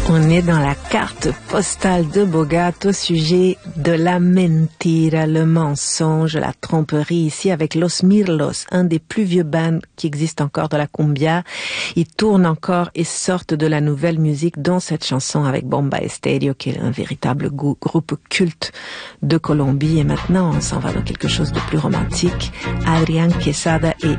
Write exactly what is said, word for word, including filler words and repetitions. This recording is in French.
On est dans la carte postale de Bogart au sujet de la mentira, le mensonge, la tromperie, ici avec Los Mirlos, un des plus vieux bands qui existent encore de la cumbia. Ils tournent encore et sortent de la nouvelle musique, dont cette chanson avec Bomba Estéreo, qui est un véritable groupe culte de Colombie. Et maintenant, on s'en va dans quelque chose de plus romantique. Adrián Quesada et